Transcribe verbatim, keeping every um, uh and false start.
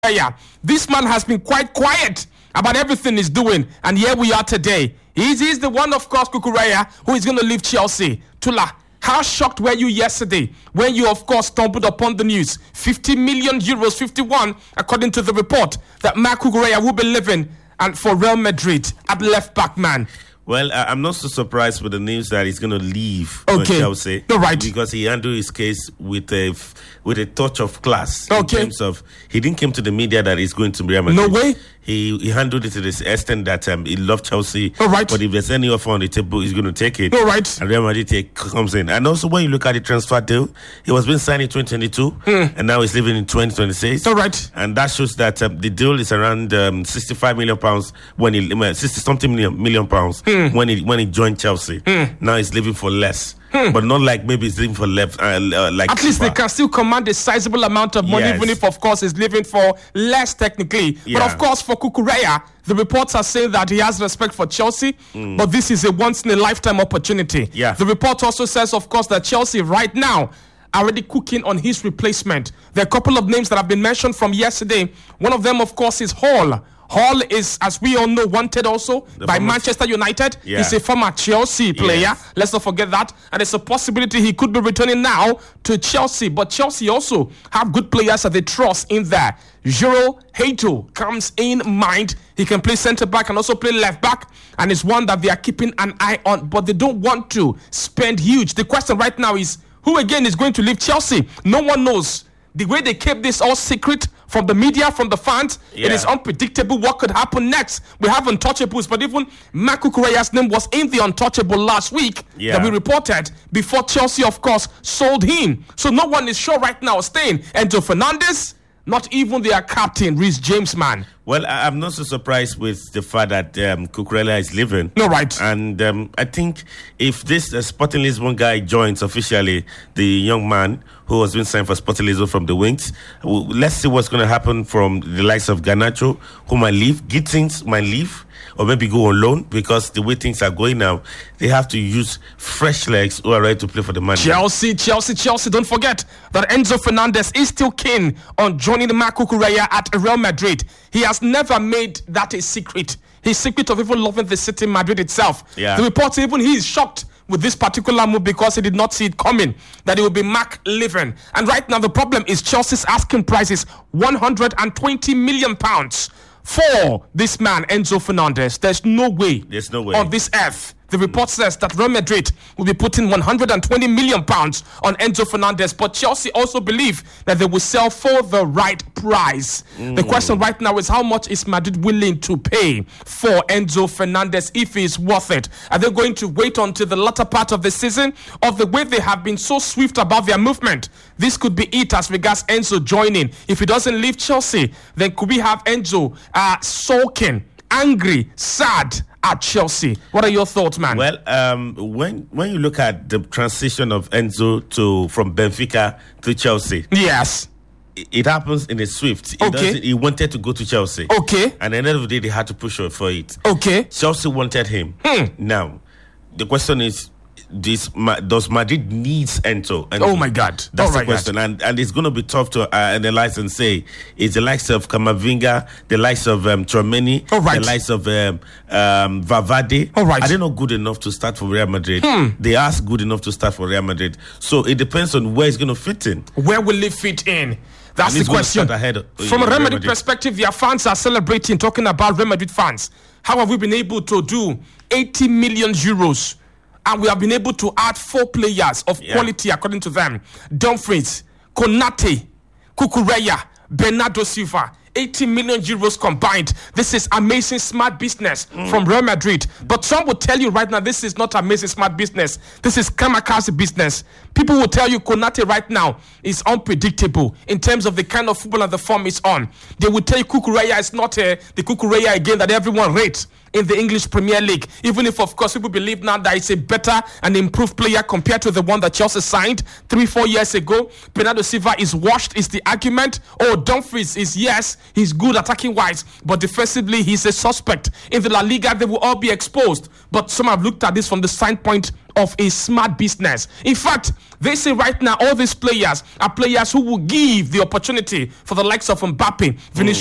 Kukureya. This man has been quite quiet about everything he's doing, and here we are today. He's, he's the one, of course, Kukureya, who is going to leave Chelsea. Tula, how shocked were you yesterday when you, of course, stumbled upon the news? fifty million euros, fifty-one, according to the report, that Marc Cucurella will be leaving and for Real Madrid at left back, man. Well, uh, I'm not so surprised with the news that he's going to leave okay. Chelsea. All right. Because he handled his case with a with a touch of class. Okay. In terms of, he didn't come to the media that he's going to Real Madrid. No way. He he handled it to this extent that um, he loved Chelsea. All right. But if there's any offer on the table, he's going to take it. All right. And Real Madrid take, comes in. And also, when you look at the transfer deal, he was being signed in twenty twenty-two, mm. and now he's leaving in twenty twenty-six. All right. And that shows that um, the deal is around um, sixty-five million pounds when he well, sixty something million million pounds mm. when he when he joined Chelsea. Mm. Now he's leaving for less. Hmm. But not like maybe he's living for left, uh, uh, like at least they can still command a sizable amount of money, yes. even if, of course, he's living for less technically. Yeah. But of course, for Cucurella, the reports are saying that he has respect for Chelsea, mm. but this is a once in a lifetime opportunity. Yeah. The report also says, of course, that Chelsea right now are already cooking on his replacement. There are a couple of names that have been mentioned from yesterday. One of them, of course, is Hall. Hall is, as we all know, wanted also the by Manchester United. Yeah. He's a former Chelsea player. Yes. Let's not forget that. And there's a possibility he could be returning now to Chelsea. But Chelsea also have good players that they trust in there. Juro Hato comes in mind. He can play centre-back and also play left-back. And it's one that they are keeping an eye on. But they don't want to spend huge. The question right now is, who again is going to leave Chelsea? No one knows. The way they kept this all secret from the media, from the fans, yeah. it is unpredictable what could happen next. We have untouchables, but even Marc Cucurella's name was in the untouchable last week yeah. that we reported before Chelsea, of course, sold him. So no one is sure right now staying. Enzo Fernandez, not even their captain, Reece James, man. Well, I'm not so surprised with the fact that um, Cucurella is leaving. No, right. And um, I think if this uh, Sporting Lisbon guy joins officially, the young man who has been signed for Sporting Lisbon from the wings, well, let's see what's going to happen from the likes of Garnacho, who might leave, Gittins might leave, or maybe go on loan, because the way things are going now, they have to use fresh legs who are ready to play for the man. Chelsea, Chelsea, Chelsea. Don't forget that Enzo Fernandez is still keen on joining the Marc Cucurella at Real Madrid. He has never made that a secret. His secret of even loving the city, Madrid itself. Yeah. The reports, even he is shocked with this particular move because he did not see it coming, that it will be Marc leaving. And right now the problem is Chelsea's asking price is one hundred twenty million pounds for this man, Enzo Fernandez. There's no way, There's no way. on this earth. The report says that Real Madrid will be putting one hundred twenty million pounds on Enzo Fernandez, but Chelsea also believe that they will sell for the right price. Mm. The question right now is, how much is Madrid willing to pay for Enzo Fernandez if he is worth it? Are they going to wait until the latter part of the season? Of the way they have been so swift about their movement, this could be it as regards Enzo joining. If he doesn't leave Chelsea, then could we have Enzo uh, sulking, angry, sad at Chelsea? What are your thoughts, man? Well, um, when when you look at the transition of Enzo to from Benfica to Chelsea, yes, it, it happens in a swift. He, okay. he wanted to go to Chelsea. Okay. And at the end of the day, they had to push for it. Okay. Chelsea wanted him. Hmm. Now, the question is, This does Madrid needs Enzo? And oh my God, that's oh the my question, God. and and it's going to be tough to uh, analyze and say. It's the likes of Camavinga, the likes of um, Tchouaméni, right. the likes of um, um, Valverde. All right. Are they not good enough to start for Real Madrid? Hmm. They are good enough to start for Real Madrid. So it depends on where it's going to fit in. Where will it fit in? That's the question. Ahead of, uh, From a Real Madrid, Madrid perspective, their fans are celebrating, talking about Real Madrid fans. How have we been able to do eighty million euros? And we have been able to add four players of yeah. quality, according to them. Dumfries, Konate, Cucurella, Bernardo Silva. eighty million euros combined. This is amazing smart business mm. from Real Madrid. But some will tell you right now, this is not amazing smart business. This is kamikaze business. People will tell you Konate right now is unpredictable in terms of the kind of football and the form is on. They will tell you Cucurella is not uh, the Cucurella again that everyone rates in the English Premier League. Even if, of course, people believe now that it's a better and improved player compared to the one that Chelsea signed three, four years ago. Bernardo Silva is washed, is the argument. Oh, Dumfries is yes, he's good attacking wise, but defensively he's a suspect. In the La Liga, they will all be exposed. But some have looked at this from the standpoint of a smart business. In fact, they say right now all these players are players who will give the opportunity for the likes of Mbappe, Vinicius